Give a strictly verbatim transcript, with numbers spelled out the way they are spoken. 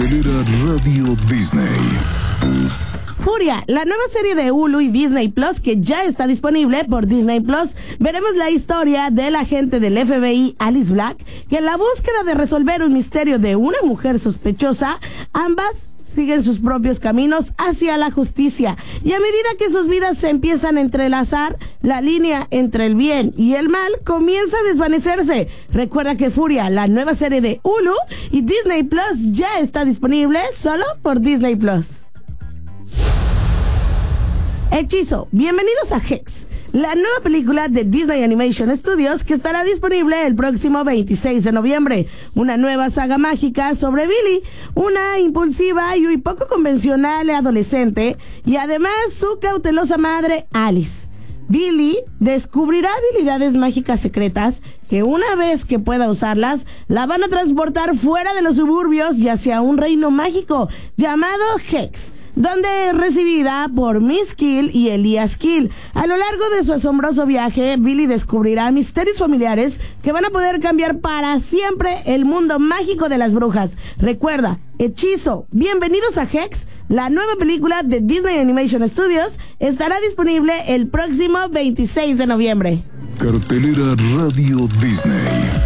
Cartelera Radio Disney. Furia, la nueva serie de Hulu y Disney Plus que ya está disponible por Disney Plus. Veremos la historia del agente del F B I, Alice Black, que en la búsqueda de resolver un misterio de una mujer sospechosa, ambas siguen sus propios caminos hacia la justicia. Y a medida que sus vidas se empiezan a entrelazar, la línea entre el bien y el mal comienza a desvanecerse. Recuerda que Furia, la nueva serie de Hulu y Disney Plus, ya está disponible solo por Disney Plus. Hechizo, bienvenidos a Hex, la nueva película de Disney Animation Studios que estará disponible el próximo veintiséis de noviembre. Una nueva saga mágica sobre Billy, una impulsiva y poco convencional adolescente, y además su cautelosa madre Alice. Billy descubrirá habilidades mágicas secretas que una vez que pueda usarlas, la van a transportar fuera de los suburbios y hacia un reino mágico llamado Hex, donde es recibida por Miss Kill y Elias Kill. A lo largo de su asombroso viaje, Billy descubrirá misterios familiares que van a poder cambiar para siempre el mundo mágico de las brujas. Recuerda, Hechizo, bienvenidos a Hex, la nueva película de Disney Animation Studios, estará disponible el próximo veintiséis de noviembre. Cartelera Radio Disney.